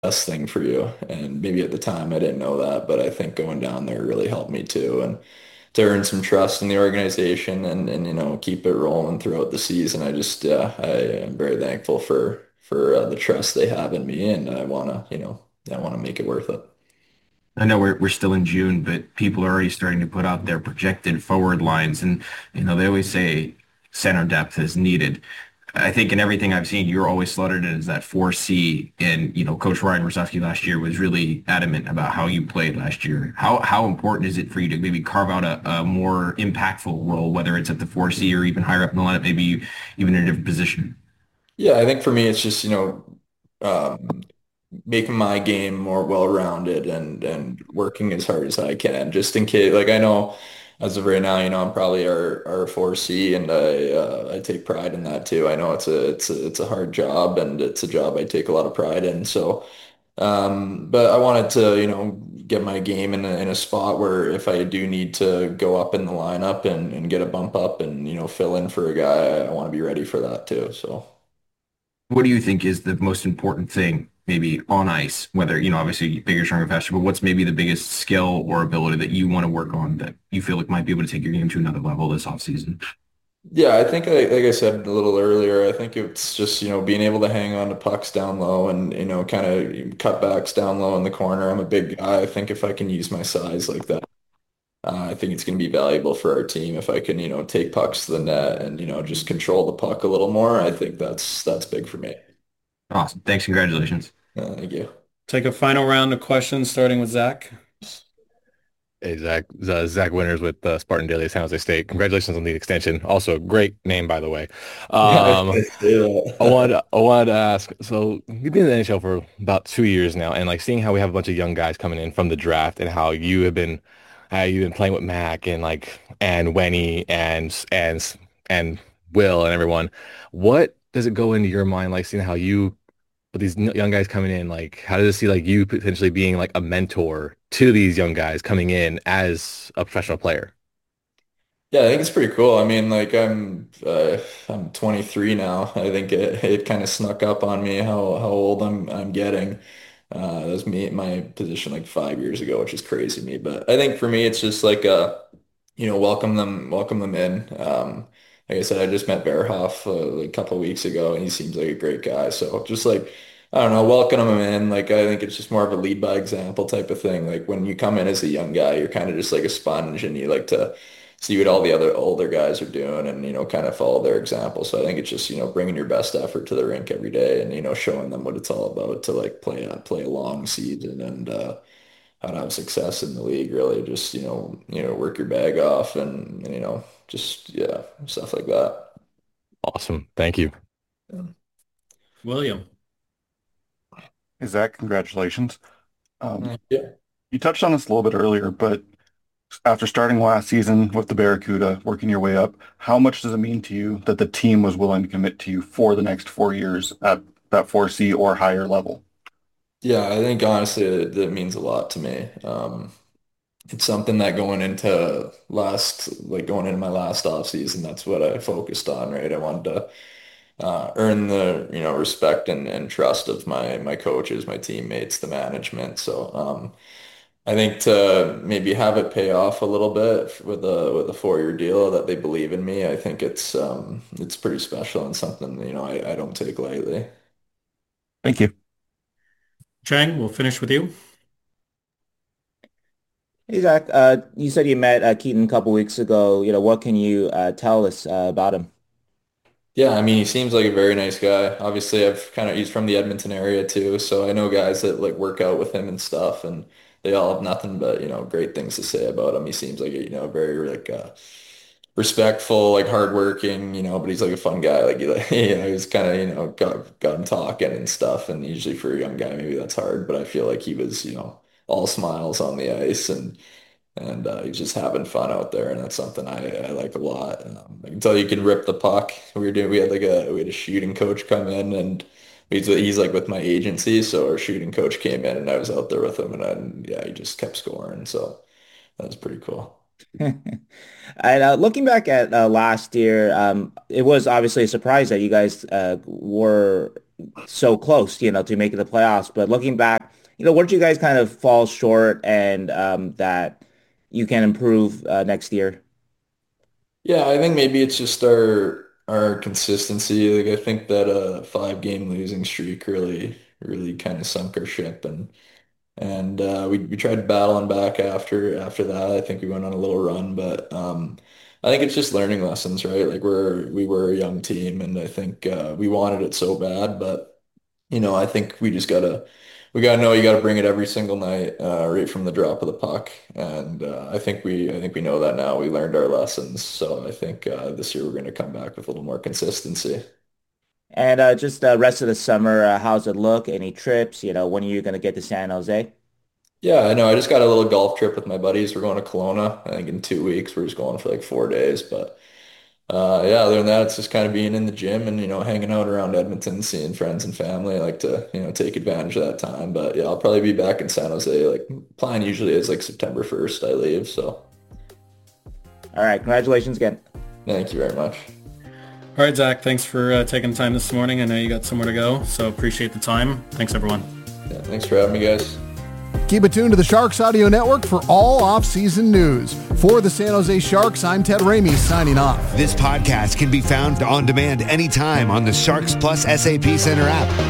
best thing for you. And maybe at the time I didn't know that, but I think going down there really helped me too. And to earn some trust in the organization and keep it rolling throughout the season. I am very thankful for the trust they have in me, and I want to make it worth it. I know we're still in June, but people are already starting to put out their projected forward lines, and they always say center depth is needed. I think in everything I've seen, you're always slotted in as that 4C, and Coach Ryan Rosofsky last year was really adamant about how you played last year. How important is it for you to maybe carve out a more impactful role, whether it's at the 4C or even higher up in the lineup, maybe even in a different position? Yeah, I think for me it's just um, making my game more well-rounded and working as hard as I can, just in case. Like I know as of right now, I'm probably our 4C, and I take pride in that too. I know it's a hard job, and it's a job I take a lot of pride in. So, but I wanted to get my game in a spot where if I do need to go up in the lineup and get a bump up and fill in for a guy, I want to be ready for that too. So. What do you think is the most important thing, maybe on ice, whether, obviously bigger, stronger, faster, but what's maybe the biggest skill or ability that you want to work on that you feel like might be able to take your game to another level this offseason? Yeah, I think like I said a little earlier, I think it's just, being able to hang on to pucks down low and, kind of cutbacks down low in the corner. I'm a big guy. I think if I can use my size like that, I think it's going to be valuable for our team if I can, take pucks to the net and, just control the puck a little more. I think that's big for me. Awesome. Thanks. Congratulations. Thank you. Take a final round of questions, starting with Zach. Hey, Zach. Zach Winters with Spartan Daily San Jose State. Congratulations on the extension. Also, great name, by the way. Yeah, I Um, say that. I wanted to ask, so you've been in the NHL for about 2 years now, and like seeing how we have a bunch of young guys coming in from the draft and how you've been playing with Mac and and Wenny and Will and everyone. What does it go into your mind, like seeing how you with these young guys coming in, like how does it see like you potentially being like a mentor to these young guys coming in as a professional player? Yeah, I think it's pretty cool. I mean, like I'm 23 now. I think it kind of snuck up on me how old I'm getting. That was me my position like 5 years ago, which is crazy to me. But I think for me, it's just like welcome them in. Like I said, I just met Bearhoff like a couple of weeks ago, and he seems like a great guy. So just like I don't know, welcome them in. Like I think it's just more of a lead by example type of thing. Like when you come in as a young guy, you're kind of just like a sponge, and you like to see what all the other older guys are doing, and kind of follow their example. So I think it's just bringing your best effort to the rink every day, and showing them what it's all about to like play a long season and how to have success in the league. Really, just work your bag off and just yeah, stuff like that. Awesome. Thank you. William. Hey, Zach, congratulations. Yeah. You touched on this a little bit earlier, but after starting last season with the Barracuda, working your way up, how much does it mean to you that the team was willing to commit to you for the next 4 years at that 4C or higher level? Yeah, I think honestly that means a lot to me. It's something that going into my last off season, that's what I focused on, right? I wanted to earn the respect and trust of my coaches, my teammates, the management. So I think to maybe have it pay off a little bit with a 4-year deal that they believe in me, I think it's pretty special and something I don't take lightly. Thank you. Chang, we'll finish with you. Hey Zach, you said you met Keaton a couple weeks ago. What can you tell us about him? Yeah, I mean, he seems like a very nice guy. Obviously, he's from the Edmonton area too, so I know guys that like work out with him and stuff, and they all have nothing but, great things to say about him. He seems like very like respectful, like hardworking, but he's like a fun guy. Like, he's kind of, got him talking and stuff, and usually for a young guy, maybe that's hard, but I feel like he was, all smiles on the ice and he's just having fun out there, and that's something I like a lot. I can tell you can rip the puck. We had a shooting coach come in, and he's like with my agency, so our shooting coach came in, and I was out there with him, and yeah, he just kept scoring, so that was pretty cool. And looking back at last year, it was obviously a surprise that you guys were so close, to making the playoffs. But looking back, where did you guys kind of fall short and that you can improve next year? Yeah, I think maybe it's just our consistency. Like I think that a 5 game losing streak really kind of sunk our ship, and we tried battling back after that. I think we went on a little run, but I think it's just learning lessons, right? Like we were a young team, and I think we wanted it so bad, but I think we gotta know you gotta bring it every single night, right from the drop of the puck, and I think we know that now. We learned our lessons, so I think this year we're gonna come back with a little more consistency. And just rest of the summer, how's it look? Any trips? When are you going to get to San Jose? Yeah, I know. I just got a little golf trip with my buddies. We're going to Kelowna, I think in 2 weeks. We're just going for like 4 days. But yeah, other than that, it's just kind of being in the gym and, hanging out around Edmonton, seeing friends and family. I like to, take advantage of that time. But yeah, I'll probably be back in San Jose. Like plan usually is like September 1st I leave. So All right, congratulations again. thank you very much. All right, Zach, thanks for taking the time this morning. I know you got somewhere to go, so appreciate the time. Thanks, everyone. Yeah, thanks for having me, guys. Keep it tuned to the Sharks Audio Network for all off-season news. For the San Jose Sharks, I'm Ted Ramey signing off. This podcast can be found on demand anytime on the Sharks Plus SAP Center app.